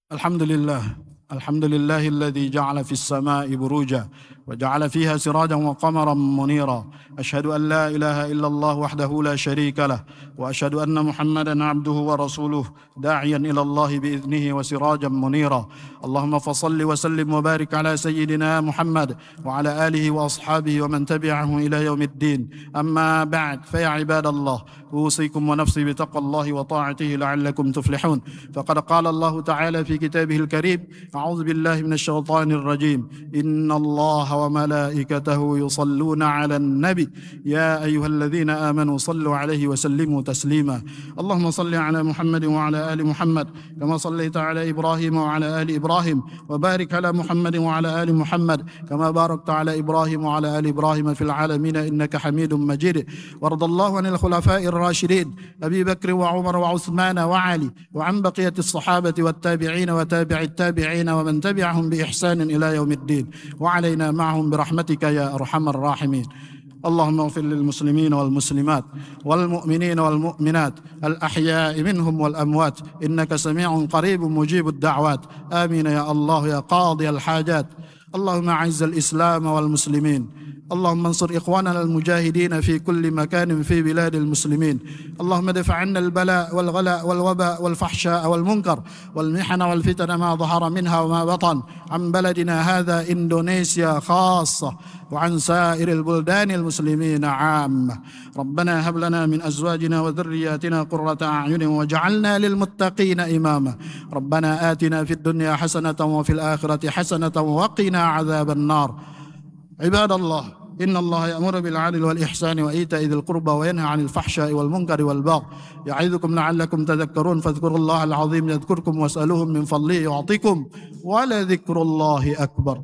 الحمد لله. الحمد لله الذي جعل في السماء بروجا وجعل فيها سراجا وقمرا منيرا. أشهد أن لا إله إلا الله وحده لا شريك له، وأشهد أن محمدا عبده ورسوله داعيا إلى الله بإذنه وسراجا منيرا. اللهم فصل وسلم وبارك على سيدنا محمد وعلى آله وأصحابه ومن تبعه إلى يوم الدين. أما بعد، فيا عباد الله، أوصيكم ونفسي بتقوى الله وطاعته لعلكم تفلحون. فقد قال الله تعالى في كتابه الكريم: أعوذ بالله من الشيطان الرجيم. إن الله وملائكته يصلون على النبي يا أيها الذين آمنوا صلوا عليه وسلموا تسليما. اللهم صل على محمد وعلى آل محمد كما صليت على إبراهيم وعلى آل إبراهيم، وبارك على محمد وعلى آل محمد كما باركت على إبراهيم وعلى آل إبراهيم في العالمين إنك حميد مجيد. وارض الله عن الخلفاء الراشدين أبي بكر وعمر وعثمان وعلي، وعن بقية الصحابة والتابعين وتابع التابعين ومن تبعهم بإحسان إلى يوم الدين، وعلينا معهم برحمتك يا أرحم الراحمين. اللهم اغفر للمسلمين والمسلمات والمؤمنين والمؤمنات الأحياء منهم والأموات، إنك سميع قريب مجيب الدعوات. آمين يا الله يا قاضي الحاجات. اللهم أعز الإسلام والمسلمين، اللهم انصر إخواننا المجاهدين في كل مكان في بلاد المسلمين. اللهم ادفع عنا البلاء والغلاء والوباء والفحشاء والمنكر والمحن والفتن ما ظهر منها وما بطن عن بلدنا هذا إندونيسيا خاصة، وعن سائر البلدان المسلمين عامة. ربنا هب لنا من أزواجنا وذرياتنا قرة أعين واجعلنا للمتقين إماما. ربنا آتنا في الدنيا حسنة وفي الآخرة حسنة وقنا عذاب النار. عباد الله، إن الله يأمر بالعدل والإحسان وإيتاء ذي القربى وينهى عن الفحشاء والمنكر والبغي يعظكم لعلكم تذكرون. فاذكروا الله العظيم يذكركم واسألوه من فضله يعطكم، ولذكر الله أكبر.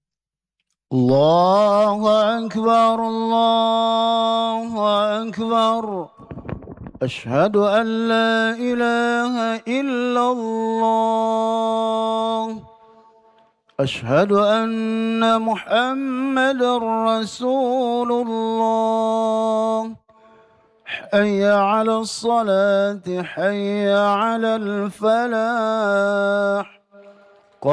الله أكبر الله أكبر. أشهد أن لا إله إلا الله. أشهد أن محمد رسول الله. حي على الصلاة، حي على الفلاح.